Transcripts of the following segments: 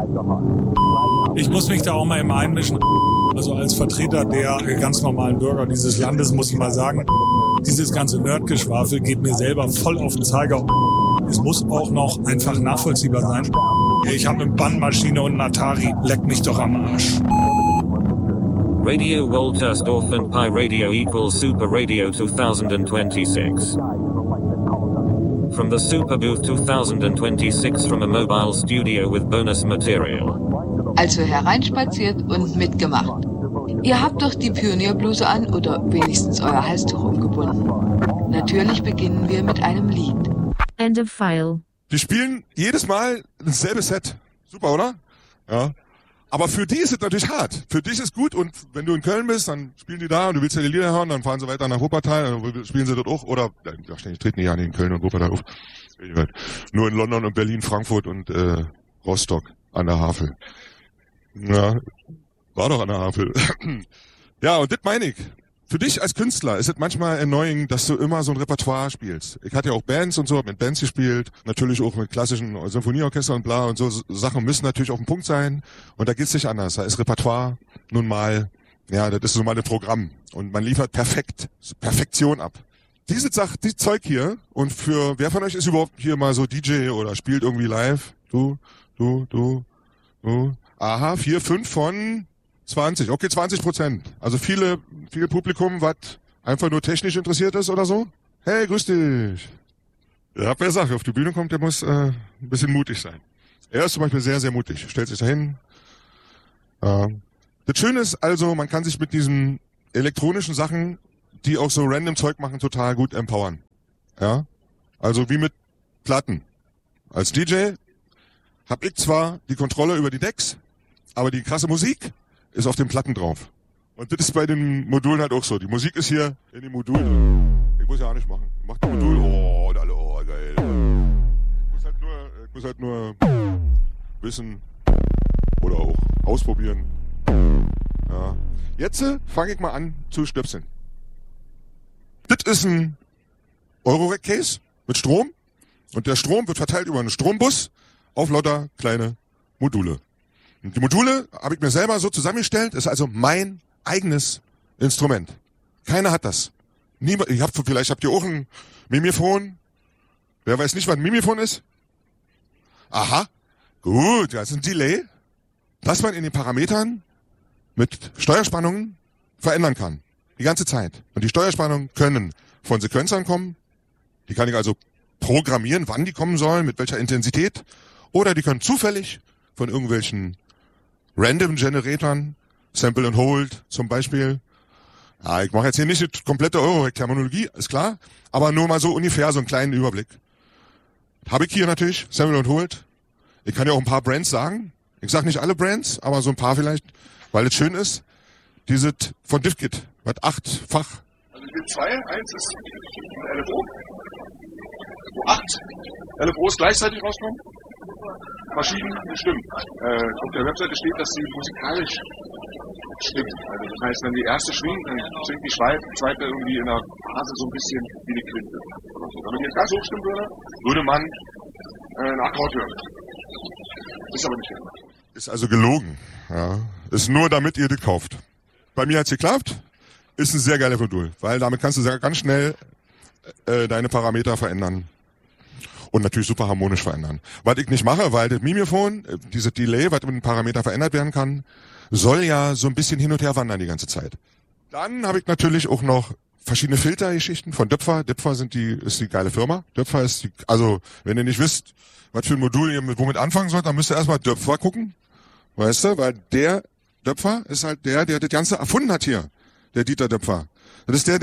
Ich muss mich da auch mal immer einmischen. Also als Vertreter der ganz normalen Bürger dieses Landes muss ich mal sagen, dieses ganze Nerdgeschwafel geht mir selber voll auf den Zeiger. Es muss auch noch einfach nachvollziehbar sein. Ich habe eine Bandmaschine und einen Atari. Leck mich doch am Arsch. Radio Woltersdorf and Pi Radio equals Super Radio 2026. From the Super Booth 2026 from a mobile studio with bonus material. Also hereinspaziert und mitgemacht. Ihr habt doch die Pionierbluse an oder wenigstens euer Halstuch umgebunden. Natürlich beginnen wir mit einem Lied. End of file. Die spielen jedes Mal dasselbe Set. Super, oder? Ja. Aber für die ist es natürlich hart. Für dich ist gut und wenn du in Köln bist, dann spielen die da und du willst ja die Lieder hören, dann fahren sie weiter nach Wuppertal, dann spielen sie dort auch. Oder, die treten ja nicht in Köln und Wuppertal auf. Nur in London und Berlin, Frankfurt und Rostock an der Havel. Ja, war doch an der Havel. Ja, und das meine ich. Für dich als Künstler ist es manchmal annoying, dass du immer so ein Repertoire spielst. Ich hatte ja auch Bands und so, hab mit Bands gespielt, natürlich auch mit klassischen Symphonieorchester und bla und so Sachen müssen natürlich auf dem Punkt sein und da geht's nicht anders. Da ist Repertoire nun mal, ja, das ist nun mal ein Programm und man liefert Perfektion ab. Diese Sache, die Zeug hier und für, wer von euch ist überhaupt hier mal so DJ oder spielt irgendwie live? Du. Aha, 4, 5 von 20, okay, 20%. Also viel Publikum, was einfach nur technisch interessiert ist oder so. Hey, grüß dich. Ich hab ja gesagt, wer auf die Bühne kommt, der muss ein bisschen mutig sein. Er ist zum Beispiel sehr, sehr mutig. Stellt sich da hin. Das Schöne ist also, man kann sich mit diesen elektronischen Sachen, die auch so random Zeug machen, total gut empowern. Ja, also wie mit Platten. Als DJ hab ich zwar die Kontrolle über die Decks, aber die krasse Musik ist auf den Platten drauf. Und das ist bei den Modulen halt auch so. Die Musik ist hier in den Modulen. Ich muss ja auch nicht machen. Ich mach das Modul, und alle, geil. Ich muss halt nur wissen oder auch ausprobieren. Ja. Jetzt fange ich mal an zu stöpseln. Das ist ein Eurorack-Case mit Strom. Und der Strom wird verteilt über einen Strombus auf lauter kleine Module. Und die Module habe ich mir selber so zusammengestellt, ist also mein eigenes Instrument. Keiner hat das. Niemand, vielleicht habt ihr auch ein Mimifon. Wer weiß nicht, was ein Mimifon ist? Aha, gut, das ist ein Delay, das man in den Parametern mit Steuerspannungen verändern kann. Die ganze Zeit. Und die Steuerspannungen können von Sequenzern kommen. Die kann ich also programmieren, wann die kommen sollen, mit welcher Intensität. Oder die können zufällig von irgendwelchen Random Generatoren, Sample and Hold zum Beispiel. Ja, ich mache jetzt hier nicht die komplette Eurorack-Terminologie, ist klar, aber nur mal so ungefähr so einen kleinen Überblick. Habe ich hier natürlich, Sample and Hold. Ich kann ja auch ein paar Brands sagen. Ich sage nicht alle Brands, aber so ein paar vielleicht, weil es schön ist. Dieses von Diffkit, was 8-fach. Also es gibt 2, 1 ist LFO, wo 8 LFOs gleichzeitig rauskommen. Maschinen stimmen. Auf der Webseite steht, dass sie musikalisch stimmt. Also das heißt, wenn die erste schwingt, dann schwingt die zweite irgendwie in der Phase so ein bisschen wie die Quinte. Wenn man jetzt ganz hoch stimmen würde man einen Akkord hören. Ist aber nicht gemacht. Ist also gelogen. Ja. Ist nur damit ihr das kauft. Bei mir hat's geklappt. Ist ein sehr geiler Modul, weil damit kannst du ganz schnell deine Parameter verändern. Und natürlich super harmonisch verändern. Was ich nicht mache, weil das Mimifon, dieses Delay, was mit einem Parameter verändert werden kann, soll ja so ein bisschen hin und her wandern die ganze Zeit. Dann habe ich natürlich auch noch verschiedene Filtergeschichten von Döpfer. Döpfer ist die geile Firma. Döpfer ist also wenn ihr nicht wisst, was für ein Modul ihr womit anfangen sollt, dann müsst ihr erstmal Döpfer gucken. Weißt du, weil der Döpfer ist halt der das Ganze erfunden hat hier. Der Dieter Döpfer. Das ist der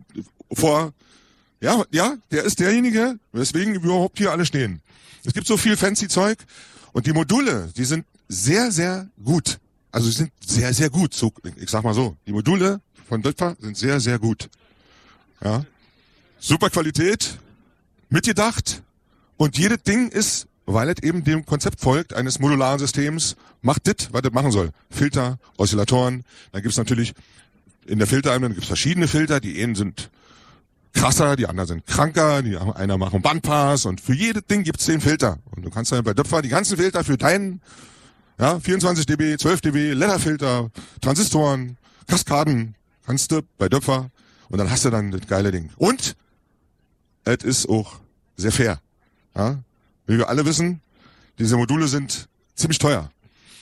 der ist derjenige, weswegen wir überhaupt hier alle stehen. Es gibt so viel fancy Zeug und die Module, die sind sehr, sehr gut. Also sie sind sehr, sehr gut. So, ich sag mal so, die Module von Döpfer sind sehr, sehr gut. Ja, super Qualität, mitgedacht und jedes Ding ist, weil es eben dem Konzept folgt eines modularen Systems, macht das, was es machen soll. Filter, Oszillatoren, dann gibt's natürlich in der Filterebene gibt's verschiedene Filter, die einen sind krasser, die anderen sind kranker, einer macht einen Bandpass und für jedes Ding gibt's 10 Filter. Und du kannst dann bei Döpfer die ganzen Filter für deinen Ja, 24 dB, 12 dB, Leatherfilter, Transistoren, Kaskaden, kannst du bei Döpfer und dann hast du dann das geile Ding. Und es ist auch sehr fair. Ja? Wie wir alle wissen, diese Module sind ziemlich teuer.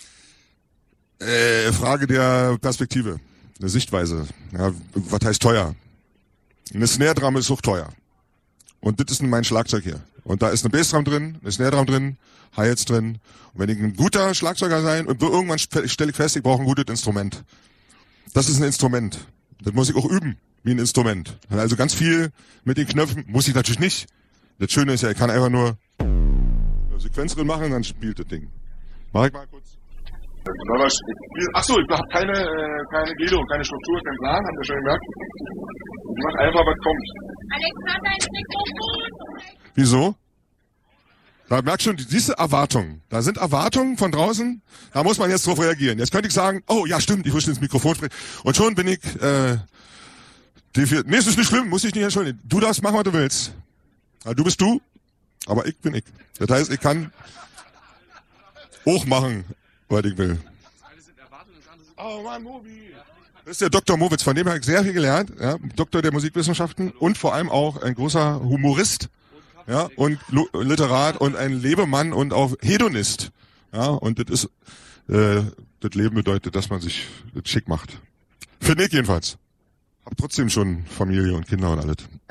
Frage der Perspektive, eine Sichtweise. Ja, was heißt teuer? Eine Snare-Drum ist auch teuer. Und das ist mein Schlagzeug hier. Und da ist eine Bassdrum drin, eine Snare-Drum drin, Hi-Hats drin. Und wenn ich ein guter Schlagzeuger sein und irgendwann stelle ich fest, ich brauche ein gutes Instrument. Das ist ein Instrument. Das muss ich auch üben, wie ein Instrument. Also ganz viel mit den Knöpfen muss ich natürlich nicht. Das Schöne ist ja, ich kann einfach nur eine Sequenz drin machen, dann spielt das Ding. Mach ich mal kurz. Achso, ich habe keine Gliederung, keine Struktur, keinen Plan, habt ihr schon gemerkt? Ich mach einfach, was kommt. Alexander, ins Mikrofon! Wieso? Da merkst du schon, diese Erwartungen. Da sind Erwartungen von draußen, da muss man jetzt drauf reagieren. Jetzt könnte ich sagen, oh ja stimmt, ich muss ins Mikrofon sprechen. Und schon bin ich nee, es ist nicht schlimm, muss ich nicht entschuldigen. Du darfst machen, was du willst. Ja, du bist du, aber ich bin ich. Das heißt, ich kann auch machen, was ich will. Oh Mann, Mobi. Das ist der Dr. Mowitz, von dem habe ich sehr viel gelernt. Ja, Doktor der Musikwissenschaften und vor allem auch ein großer Humorist, ja, und Literat und ein Lebemann und auch Hedonist. Ja, und das ist, das Leben bedeutet, dass man sich schick macht. Finde ich jedenfalls. Hab trotzdem schon Familie und Kinder und alles.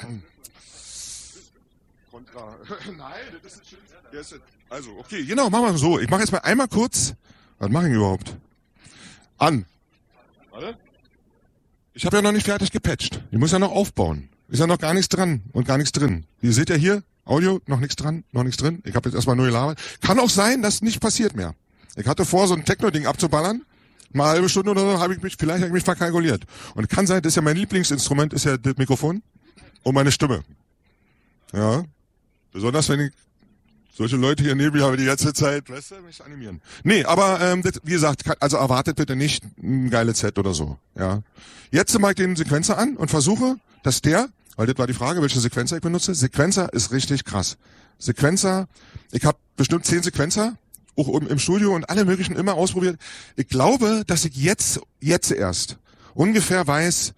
Kontra. Nein, das ist schön. Also, okay, genau, machen wir so. Ich mache jetzt mal einmal kurz. Was mache ich überhaupt? An. Warte. Ich habe ja noch nicht fertig gepatcht. Ich muss ja noch aufbauen. Ist ja noch gar nichts dran und gar nichts drin. Ihr seht ja hier, Audio, noch nichts dran, noch nichts drin. Ich habe jetzt erstmal nur gelabert. Kann auch sein, dass nicht passiert mehr. Ich hatte vor, so ein Techno-Ding abzuballern. Mal eine halbe Stunde oder so habe ich mich verkalkuliert. Und kann sein, das ist ja mein Lieblingsinstrument, ist ja das Mikrofon und meine Stimme. Ja. Besonders wenn ich solche Leute hier neben mir habe, die ganze Zeit, weißt du, mich animieren. Nee, aber das, wie gesagt, also erwartet bitte nicht ein geiles Set oder so. Ja. Jetzt mache ich den Sequencer an und versuche, dass weil das war die Frage, welche Sequencer ich benutze. Sequencer ist richtig krass. Sequencer, ich habe bestimmt 10 Sequencer, auch im Studio und alle möglichen immer ausprobiert. Ich glaube, dass ich jetzt erst ungefähr weiß,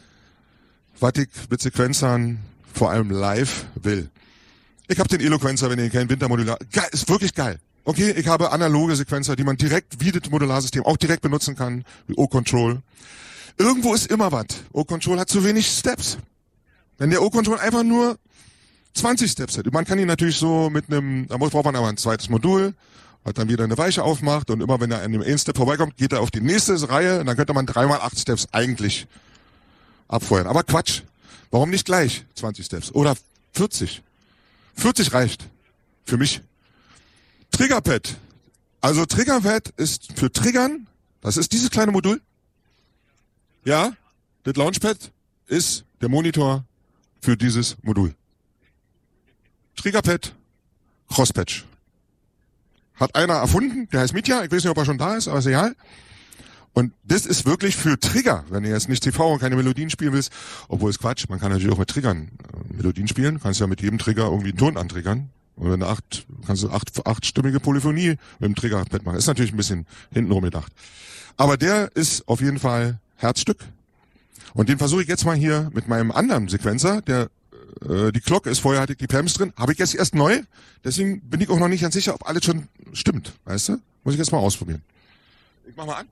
was ich mit Sequenzern vor allem live will. Ich habe den Eloquencer, wenn ihr kennt, Wintermodular. Geil, ist wirklich geil. Okay, ich habe analoge Sequenzer, die man direkt wie das Modularsystem auch direkt benutzen kann, wie O-Control. Irgendwo ist immer was. O-Control hat zu wenig Steps. Wenn der O-Control einfach nur 20 Steps hat. Man kann ihn natürlich so mit braucht man aber ein zweites Modul, was dann wieder eine Weiche aufmacht und immer wenn er an dem einen Step vorbeikommt, geht er auf die nächste Reihe und dann könnte man 3x8 Steps eigentlich abfeuern. Aber Quatsch. Warum nicht gleich 20 Steps? Oder 40? 40 reicht. Für mich. Triggerpad. Also Triggerpad ist für Triggern. Das ist dieses kleine Modul. Ja. Das Launchpad ist der Monitor für dieses Modul. Triggerpad. Crosspatch. Hat einer erfunden. Der heißt Mitya. Ich weiß nicht, ob er schon da ist, aber ist egal. Und das ist wirklich für Trigger, wenn du jetzt nicht TV und keine Melodien spielen willst, obwohl es Quatsch, man kann natürlich auch mit Triggern Melodien spielen, kannst ja mit jedem Trigger irgendwie einen Ton antriggern. Und wenn du kannst du achtstimmige Polyphonie mit dem Triggerpad machen. Ist natürlich ein bisschen hintenrum gedacht. Aber der ist auf jeden Fall Herzstück. Und den versuche ich jetzt mal hier mit meinem anderen Sequencer, die Glocke ist, vorher hatte ich die Pams drin, habe ich jetzt erst neu, deswegen bin ich auch noch nicht ganz sicher, ob alles schon stimmt, weißt du? Muss ich jetzt mal ausprobieren. Ich mach mal an.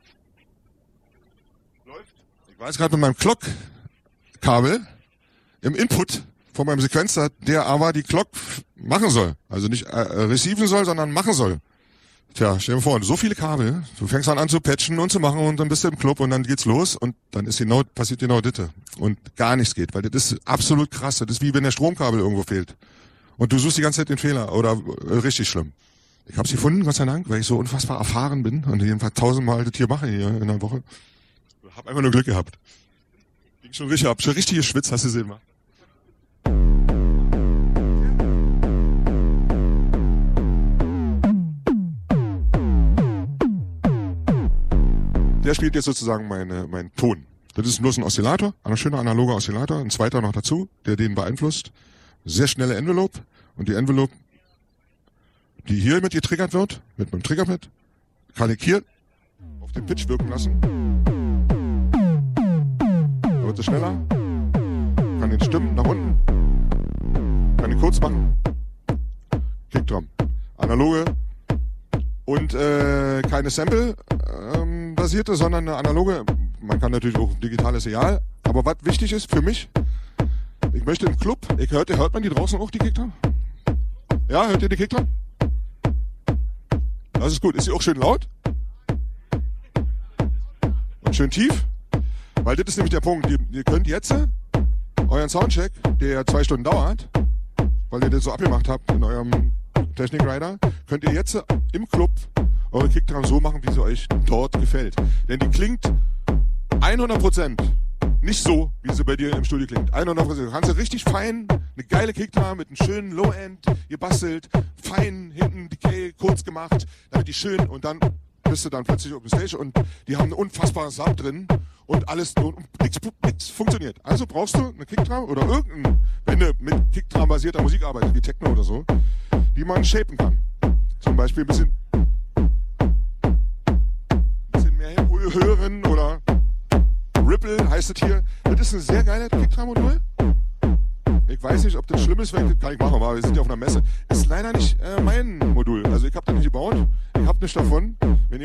Ich war jetzt gerade mit meinem Clock-Kabel im Input von meinem Sequencer, der aber die Clock machen soll. Also nicht receiven soll, sondern machen soll. Tja, stell dir vor, so viele Kabel, du fängst dann an zu patchen und zu machen und dann bist du im Club und dann geht's los und dann passiert genau das. Und gar nichts geht, weil das ist absolut krass. Das ist wie wenn der Stromkabel irgendwo fehlt. Und du suchst die ganze Zeit den Fehler oder richtig schlimm. Ich habe es gefunden, Gott sei Dank, weil ich so unfassbar erfahren bin und jedenfalls 1000-mal das hier mache hier in einer Woche. Hab einfach nur Glück gehabt. Ging schon richtig ab. Schon richtig geschwitzt, hast du gesehen, wa? Der spielt jetzt sozusagen meinen Ton. Das ist bloß ein Oszillator, ein schöner analoger Oszillator, ein zweiter noch dazu, der den beeinflusst. Sehr schnelle Envelope. Und die Envelope, die hier mit getriggert wird, mit einem Triggerpad, kann ich hier auf den Pitch wirken lassen. Da wird es schneller. Kann den Stimmen nach unten. Kann den kurz machen. Kickdrum. Analoge. Und keine Sample-basierte, sondern eine analoge. Man kann natürlich auch digitales egal. Aber was wichtig ist für mich, ich möchte im Club, hört man die draußen auch, die Kickdrum? Ja, hört ihr die Kickdrum? Das ist gut. Ist sie auch schön laut? Und schön tief? Weil das ist nämlich der Punkt. Ihr könnt jetzt euren Soundcheck, der 2 Stunden dauert, weil ihr das so abgemacht habt in eurem Technik-Rider, könnt ihr jetzt im Club eure Kickdrum so machen, wie sie euch dort gefällt. Denn die klingt 100% nicht so, wie sie bei dir im Studio klingt. 100%. Du kannst sie richtig fein, eine geile Kickdrum mit einem schönen Low-End gebastelt, fein hinten Decay kurz gemacht, damit die schön, und dann bist du dann plötzlich auf dem Stage und die haben einen unfassbaren Sound drin und alles, und nichts funktioniert. Also brauchst du eine Kickdrum oder wenn du mit Kickdrum basierter Musik arbeitest, wie Techno oder so, die man shapen kann. Zum Beispiel ein bisschen mehr hören oder Ripple heißt es hier. Das ist ein sehr geiler Kickdrum-Modul. Ich weiß nicht, ob das schlimm ist, weil das kann ich machen, aber wir sind ja auf einer Messe. Ist leider nicht mein Modul. Also ich habe das nicht gebaut. Ich habe nichts davon. Wenn ihr